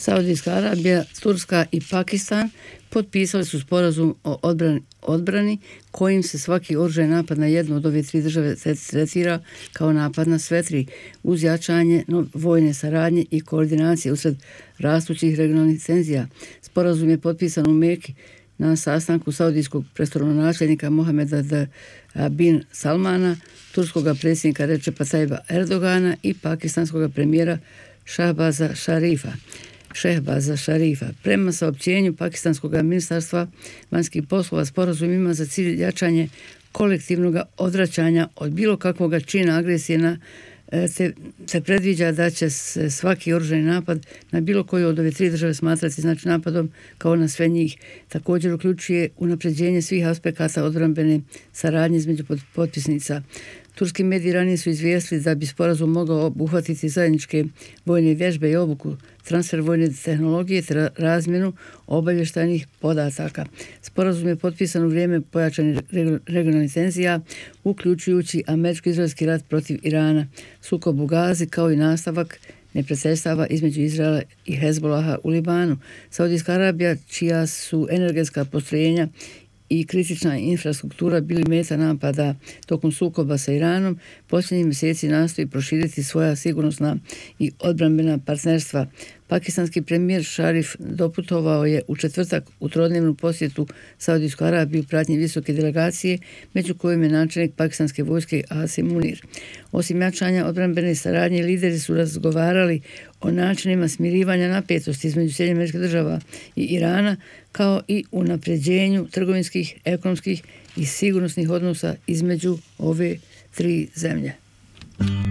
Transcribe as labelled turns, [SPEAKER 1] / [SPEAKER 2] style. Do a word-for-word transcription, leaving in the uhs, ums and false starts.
[SPEAKER 1] Saudijska Arabija, Turska i Pakistan potpisali su sporazum o odbrani, odbrani kojim se svaki oružani napad na jednu od ove tri države tretira kao napad na sve tri, uz jačanje vojne saradnje i koordinacije usred rastućih regionalnih tenzija. Sporazum je potpisan u Meki na sastanku saudijskog prestolonačelnika Mohameda bin Salmana, turskog predsjednika Recepa Tayyipa Erdogana i pakistanskog premijera Shehbaza Sharifa. Shehbaza Sharifa. Prema saopćenju pakistanskog ministarstva vanjskih poslova, sporazum ima za cilj jačanje kolektivnog odvraćanja od bilo kakvog čina agresije na te, te predviđa da će se svaki oružani napad na bilo koju od ove tri države smatrati znači napadom kao na sve njih. Također uključuje unapređenje svih aspekata odbrambene saradnje između potpisnica. Turski mediji ranije su izvijestili da bi sporazum mogao obuhvatiti zajedničke vojne vježbe i obuku, transfer vojne tehnologije te razmjenu obavještajnih podataka. Sporazum je potpisan u vrijeme pojačanih regionalnih tenzija, uključujući američko-izraelski rat protiv Irana, sukob u Gazi kao i nastavak neprijateljstava između Izraela i Hezbolaha u Libanu. Saudijska Arabija, čija su energetska postrojenja i kritična infrastruktura bili meta napada tokom sukoba sa Iranom, posljednjih mjeseci nastoji proširiti svoja sigurnosna i odbrambena partnerstva. Pakistanski premijer Sharif doputovao je u četvrtak u trodnevnu posjetu Saudijskoj Arabiji u pratnji visoke delegacije, među kojim je načelnik pakistanske vojske Asim Munir. Osim jačanja odbrambene saradnje, lideri su razgovarali o načinima smirivanja napetosti između Sjedinjenih Američkih Država i Irana, kao i unapređenju trgovinskih, ekonomskih i sigurnosnih odnosa između ove tri zemlje.